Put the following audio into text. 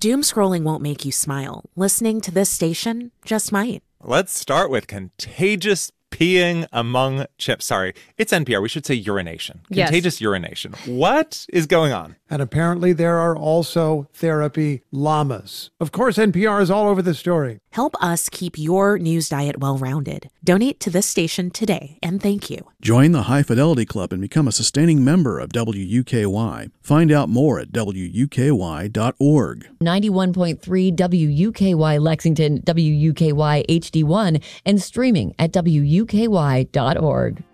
Doom scrolling won't make you smile. Listening to this station just might. Let's start with contagious peeing among chips. Sorry, it's NPR. We should say urination. Contagious urination. What is going on? And apparently there are also therapy llamas. Of course, NPR is all over the story. Help us keep your news diet well-rounded. Donate to this station today, and thank you. Join the High Fidelity Club and become a sustaining member of WUKY. Find out more at WUKY.org. 91.3 WUKY Lexington, WUKY HD1, and streaming at WUKY.org.